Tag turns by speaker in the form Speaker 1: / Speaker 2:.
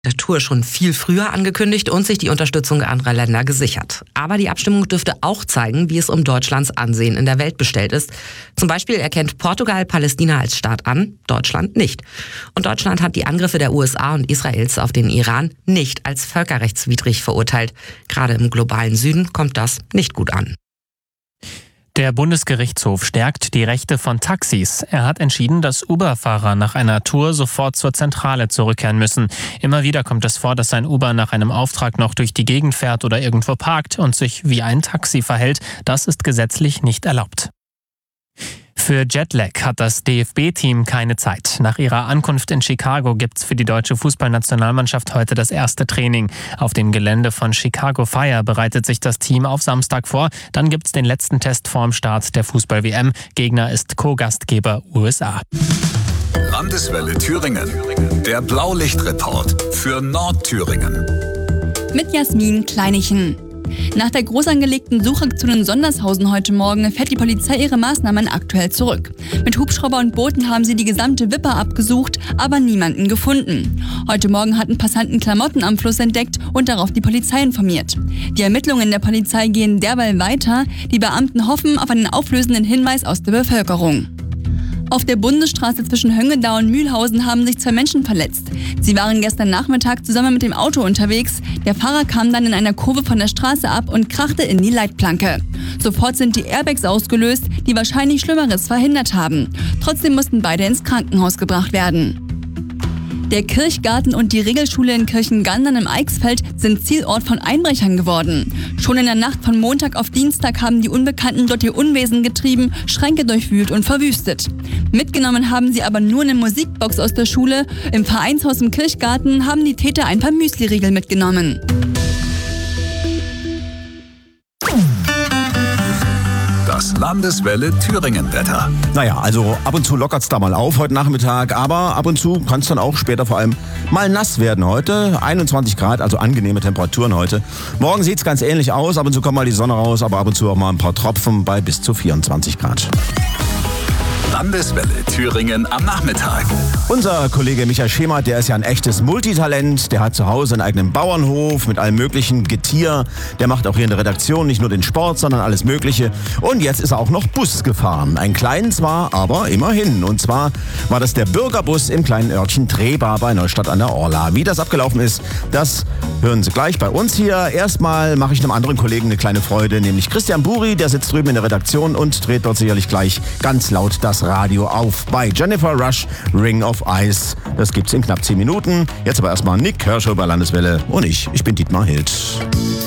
Speaker 1: der Tour schon viel früher angekündigt und sich die Unterstützung anderer Länder gesichert. Aber die Abstimmung dürfte auch zeigen, wie es um Deutschlands Ansehen in der Welt bestellt ist. Zum Beispiel erkennt Portugal Palästina als Staat an, Deutschland nicht. Und Deutschland hat die Angriffe der USA und Israels auf den Iran nicht als völkerrechtswidrig verurteilt. Gerade im globalen Süden kommt das nicht gut an.
Speaker 2: Der Bundesgerichtshof stärkt die Rechte von Taxis. Er hat entschieden, dass Uber-Fahrer nach einer Tour sofort zur Zentrale zurückkehren müssen. Immer wieder kommt es vor, dass ein Uber nach einem Auftrag noch durch die Gegend fährt oder irgendwo parkt und sich wie ein Taxi verhält. Das ist gesetzlich nicht erlaubt. Für Jetlag hat das DFB-Team keine Zeit. Nach ihrer Ankunft in Chicago gibt's für die deutsche Fußballnationalmannschaft heute das erste Training. Auf dem Gelände von Chicago Fire bereitet sich das Team auf Samstag vor. Dann gibt's den letzten Test vorm Start der Fußball-WM. Gegner ist Co-Gastgeber USA.
Speaker 3: Landeswelle Thüringen. Der Blaulichtreport für Nordthüringen.
Speaker 4: Mit Jasmin Kleinichen. Nach der groß angelegten Suchaktion in Sondershausen heute Morgen fährt die Polizei ihre Maßnahmen aktuell zurück. Mit Hubschrauber und Booten haben sie die gesamte Wipper abgesucht, aber niemanden gefunden. Heute Morgen hatten Passanten Klamotten am Fluss entdeckt und darauf die Polizei informiert. Die Ermittlungen der Polizei gehen derweil weiter. Die Beamten hoffen auf einen auflösenden Hinweis aus der Bevölkerung. Auf der Bundesstraße zwischen Höngedau und Mühlhausen haben sich 2 Menschen verletzt. Sie waren gestern Nachmittag zusammen mit dem Auto unterwegs. Der Fahrer kam dann in einer Kurve von der Straße ab und krachte in die Leitplanke. Sofort sind die Airbags ausgelöst, die wahrscheinlich Schlimmeres verhindert haben. Trotzdem mussten beide ins Krankenhaus gebracht werden. Der Kirchgarten und die Regelschule in Kirchengandern im Eichsfeld sind Zielort von Einbrechern geworden. Schon in der Nacht von Montag auf Dienstag haben die Unbekannten dort ihr Unwesen getrieben, Schränke durchwühlt und verwüstet. Mitgenommen haben sie aber nur eine Musikbox aus der Schule. Im Vereinshaus im Kirchgarten haben die Täter ein paar Müsli-Riegel mitgenommen.
Speaker 3: Das Landeswelle Thüringen-Wetter.
Speaker 5: Naja, also ab und zu lockert's da mal auf heute Nachmittag, aber ab und zu kann's dann auch später vor allem mal nass werden heute. 21 Grad, also angenehme Temperaturen heute. Morgen sieht's ganz ähnlich aus, ab und zu kommt mal die Sonne raus, aber ab und zu auch mal ein paar Tropfen bei bis zu 24 Grad.
Speaker 3: Landeswelle Thüringen am Nachmittag.
Speaker 5: Unser Kollege Michael Schemert, der ist ja ein echtes Multitalent. Der hat zu Hause einen eigenen Bauernhof mit allem möglichen Getier. Der macht auch hier in der Redaktion nicht nur den Sport, sondern alles Mögliche. Und jetzt ist er auch noch Bus gefahren. Einen kleinen zwar, aber immerhin. Und zwar war das der Bürgerbus im kleinen Örtchen Treba bei Neustadt an der Orla. Wie das abgelaufen ist, das hören Sie gleich bei uns hier. Erstmal mache ich einem anderen Kollegen eine kleine Freude, nämlich Christian Buri. Der sitzt drüben in der Redaktion und dreht dort sicherlich gleich ganz laut das Radio auf bei Jennifer Rush, Ring of Ice. Das gibt's in knapp 10 Minuten. Jetzt aber erstmal Nick Kershaw bei Landeswelle und ich bin Dietmar Hild.